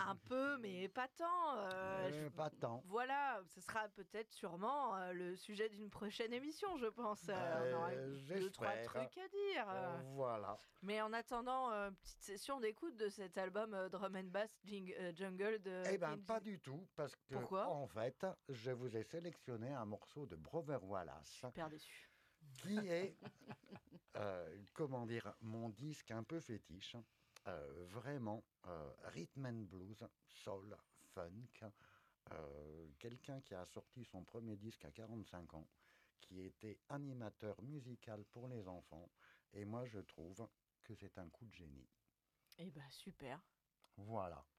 Un peu, mais pas tant. Pas tant. Voilà, ce sera peut-être sûrement le sujet d'une prochaine émission, je pense. On aura deux, trois j'espère. trucs à dire. Voilà. Mais en attendant, petite session d'écoute de cet album Drum and Bass Jungle de Eh bien, Kenji. pas du tout, parce que, Pourquoi en fait, je vous ai sélectionné un morceau de Brother Wallace, Super déçu. qui est, comment dire, mon disque un peu fétiche. Vraiment, rhythm and blues, soul, funk. Quelqu'un qui a sorti son premier disque à 45 ans, qui était animateur musical pour les enfants. Et moi, je trouve que c'est un coup de génie. Eh ben super. Voilà.